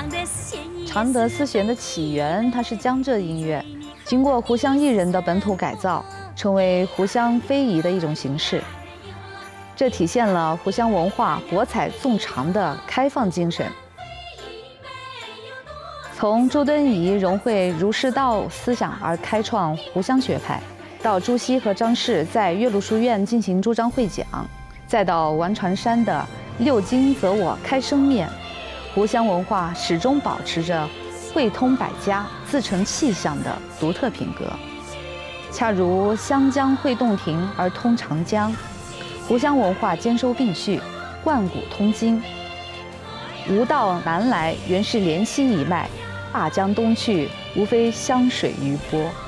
常德丝弦的起源，它是江浙音乐，经过湖湘艺人的本土改造，成为湖湘非遗的一种形式。这体现了湖湘文化博采众长的开放精神。从朱敦颐融汇儒释道思想而开创湖湘学派，到朱熹和张氏在岳麓书院进行主张会讲，再到王传山的六经则我开生面，湖湘文化始终保持着汇通百家、自成气象的独特品格。恰如湘江汇洞庭而通长江，湖湘文化兼收并蓄，贯古通今。吴道南来原是连溪一脉，灞江东去无非湘水余波。